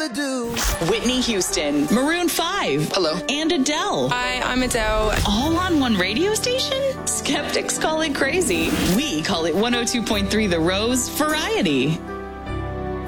do. Whitney Houston, Maroon 5. Hello. And Adele. Hi, I'm Adele. All on one radio station? Skeptics call it crazy. We call it 102.3 The Rose Variety.